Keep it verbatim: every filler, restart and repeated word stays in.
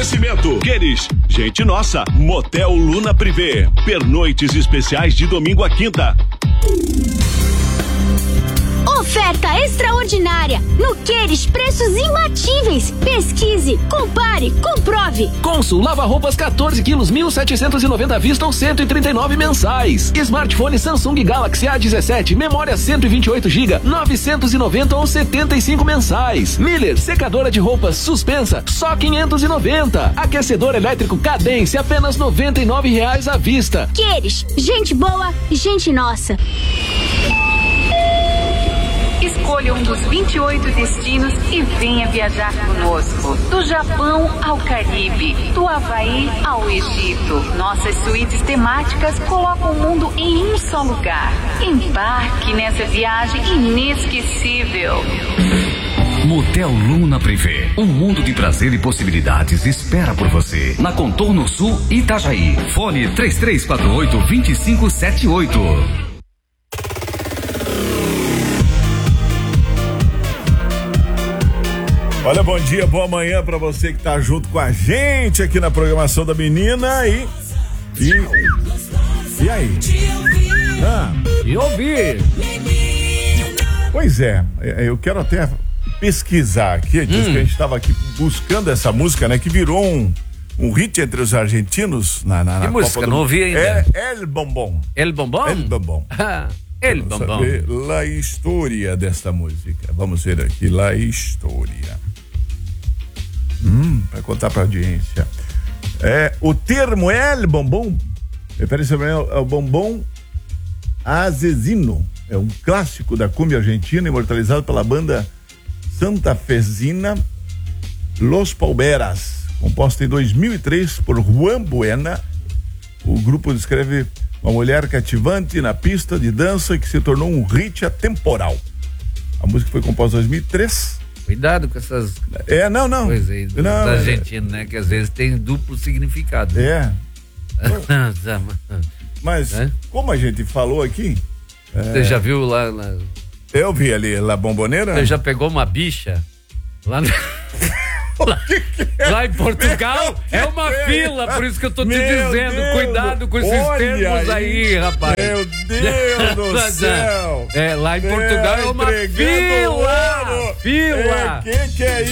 Oferecimento Queres, gente nossa, Motel Luna Privé, pernoites especiais de domingo a quinta. Oferta extraordinária. No Queres, preços imbatíveis. Pesquise, compare, comprove. Consul lava-roupas quatorze quilos, mil setecentos e noventa à vista ou cento e trinta e nove mensais. Smartphone Samsung Galaxy A dezessete, memória cento e vinte e oito gigas, novecentos e noventa ou setenta e cinco mensais. Miller, secadora de roupas suspensa, só quinhentos e noventa. Aquecedor elétrico Cadence, apenas noventa e nove reais à vista. Queres, gente boa, gente nossa. Escolha um dos vinte e oito destinos e venha viajar conosco. Do Japão ao Caribe, do Havaí ao Egito. Nossas suítes temáticas colocam o mundo em um só lugar. Embarque nessa viagem inesquecível. Motel Luna Privé, um mundo de prazer e possibilidades espera por você. Na Contorno Sul, Itajaí. Fone três três quatro oito, dois cinco sete oito. Olha, bom dia, boa manhã pra você que tá junto com a gente aqui na programação da menina e... E, e aí? Ah, e ouvir. Pois é, eu quero até pesquisar aqui, diz hum. que a gente tava aqui buscando essa música, né, que virou um, um hit entre os argentinos na, na, na que música? Copa do... Não ouvi ainda. É El Bombom. El Bombom? El Bombom. El Bombom. Saber a história desta música. Vamos ver aqui, a história. Hum, para contar para a audiência. É, o termo El Bombom refere-se ao, ao bombom asesino. É um clássico da cumbia argentina, imortalizado pela banda santafesina Los Palmeras, composta em dois mil e três por Juan Buena. O grupo descreve uma mulher cativante na pista de dança que se tornou um hit atemporal. A música foi composta em dois mil e três. Cuidado com essas é, não, não. coisas aí do, não, da Argentina, né? Que às vezes tem duplo significado. É. Mas, é? como a gente falou aqui... Você é... já viu lá, lá... Eu vi ali, La Bomboneira. Você já pegou uma bicha? Lá no... que que é? Lá em Portugal é uma fila, por isso que eu tô te Meu dizendo, Deus. cuidado com esses Olha termos aí, aí, rapaz. Meu Deus do céu. É, lá em Portugal é, é uma fila, fila. fila. É, que que é isso?